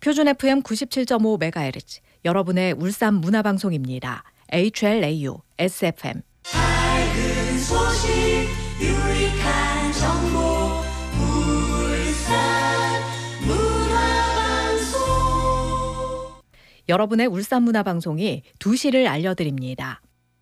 표준 FM 97.5MHz, 여러분의 울산 문화방송입니다. HLAU, SFM. 밝은 소식, 유익한 정보, 울산 문화방송. 여러분의 울산 문화방송이 2시를 알려드립니다.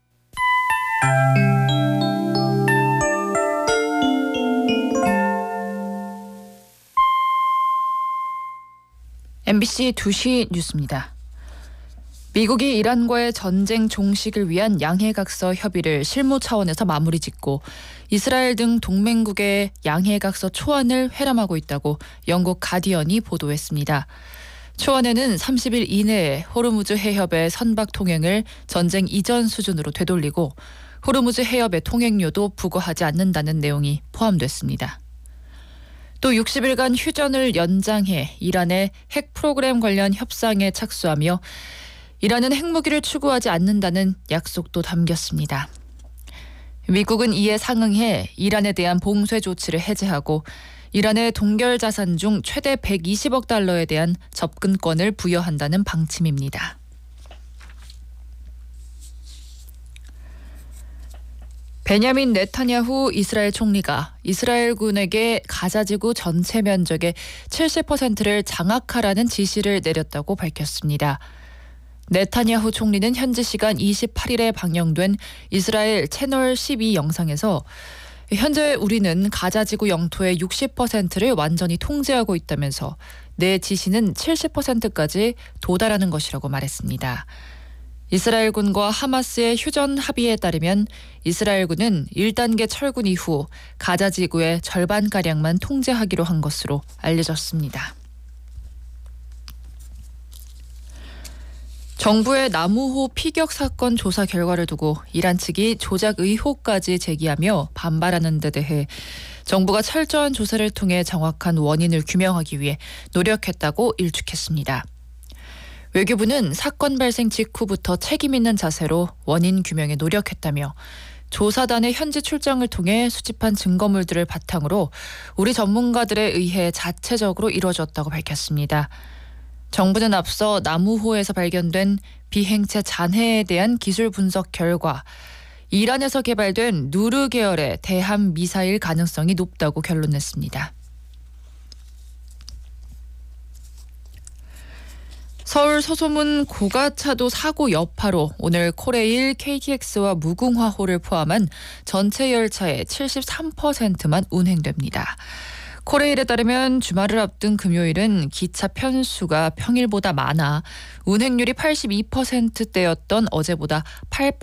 MBC 2시 뉴스입니다. 미국이 이란과의 전쟁 종식을 위한 양해각서 협의를 실무 차원에서 마무리 짓고 이스라엘 등 동맹국의 양해각서 초안을 회람하고 있다고 영국 가디언이 보도했습니다. 초안에는 30일 이내에 호르무즈 해협의 선박 통행을 전쟁 이전 수준으로 되돌리고 호르무즈 해협의 통행료도 부과하지 않는다는 내용이 포함됐습니다. 또 60일간 휴전을 연장해 이란의 핵 프로그램 관련 협상에 착수하며 이란은 핵무기를 추구하지 않는다는 약속도 담겼습니다. 미국은 이에 상응해 이란에 대한 봉쇄 조치를 해제하고 이란의 동결 자산 중 최대 120억 달러에 대한 접근권을 부여한다는 방침입니다. 베냐민 네타냐후 이스라엘 총리가 이스라엘군에게 가자지구 전체 면적의 70%를 장악하라는 지시를 내렸다고 밝혔습니다. 네타냐후 총리는 현지 시간 28일에 방영된 이스라엘 채널 12 영상에서 현재 우리는 가자지구 영토의 60%를 완전히 통제하고 있다면서 내 지시는 70%까지 도달하는 것이라고 말했습니다. 이스라엘군과 하마스의 휴전 합의에 따르면 이스라엘군은 1단계 철군 이후 가자지구의 절반가량만 통제하기로 한 것으로 알려졌습니다. 정부의 나무호 피격 사건 조사 결과를 두고 이란 측이 조작 의혹까지 제기하며 반발하는 데 대해 정부가 철저한 조사를 통해 정확한 원인을 규명하기 위해 노력했다고 일축했습니다. 외교부는 사건 발생 직후부터 책임 있는 자세로 원인 규명에 노력했다며 조사단의 현지 출장을 통해 수집한 증거물들을 바탕으로 우리 전문가들에 의해 자체적으로 이루어졌다고 밝혔습니다. 정부는 앞서 나무호에서 발견된 비행체 잔해에 대한 기술 분석 결과 이란에서 개발된 누르 계열의 대함 미사일 가능성이 높다고 결론냈습니다. 서울 서소문 고가차도 사고 여파로 오늘 코레일, KTX와 무궁화호를 포함한 전체 열차의 73%만 운행됩니다. 코레일에 따르면 주말을 앞둔 금요일은 기차 편수가 평일보다 많아 운행률이 82%대였던 어제보다 8%